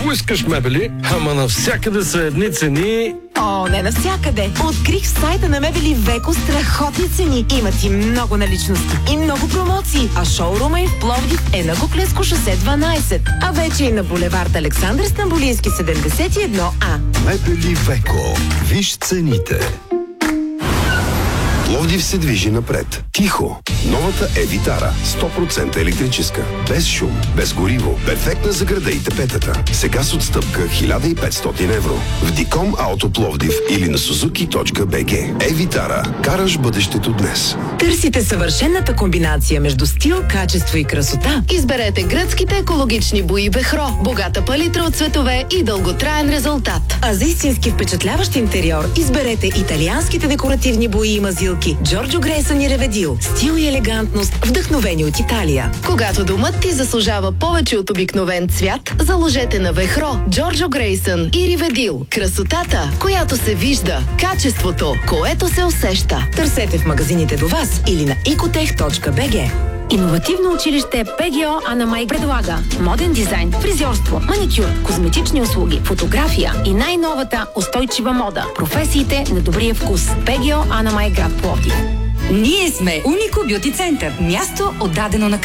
Ако искаш мебели, ама навсякъде са едни цени. О, не навсякъде. Открих в сайта на Мебели Веко страхотни цени. Имат и много наличности и много промоции. А шоурума им в Пловдив е на Куклеско шосе 12. А вече и на булевард Александър Стамболийски 71А. Мебели Веко. Виж цените. Пловдив се движи напред. Тихо. Новата Евитара. 100% електрическа. Без шум, без гориво. Перфектна за града и тепетата. Сега с отстъпка 1500 евро. В Диком Ауто Пловдив или на suzuki.bg. Евитара. Караш бъдещето днес. Търсите съвършената комбинация между стил, качество и красота? Изберете гръцките екологични бои Бехро. Богата палитра от цветове и дълготраен резултат. А за истински впечатляващ интериор изберете италианските декоративни бои и мазилки Джорджо Грейсън и Реведил. Стил и елегантност, вдъхновени от Италия. Когато домът ти заслужава повече от обикновен цвят, заложете на Вехро, Джорджо Грейсън и Риведил. Красотата, която се вижда. Качеството, което се усеща. Търсете в магазините до вас или на ecotech.bg. Иновативно училище ПГО Анна Май предлага моден дизайн, фризьорство, маникюр, козметични услуги, фотография и най-новата устойчива мода. Професиите на добрия вкус. ПГО Анна Май, град Пловдив. Ние сме Унико Бюти Център. Място отдадено на